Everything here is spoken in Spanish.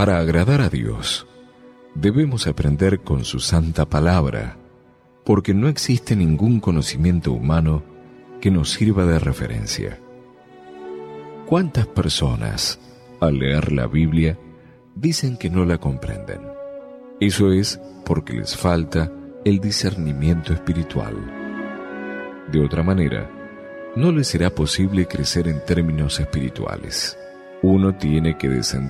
Para agradar a Dios, debemos aprender con su santa palabra, porque no existe ningún conocimiento humano que nos sirva de referencia. ¿Cuántas personas, al leer la Biblia, dicen que no la comprenden? Eso es porque les falta el discernimiento espiritual. De otra manera, no les será posible crecer en términos espirituales. Uno tiene que descender